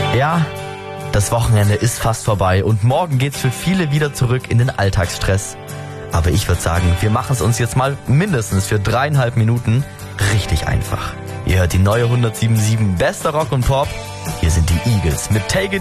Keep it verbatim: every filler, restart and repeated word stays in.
Ja, das Wochenende ist fast vorbei und morgen geht's für viele wieder zurück in den Alltagsstress. Aber ich würde sagen, wir machen es uns jetzt mal mindestens für dreieinhalb Minuten richtig einfach. Ihr hört die neue hundertsieben Komma sieben Bester Rock und Pop. Hier sind die Eagles mit Take It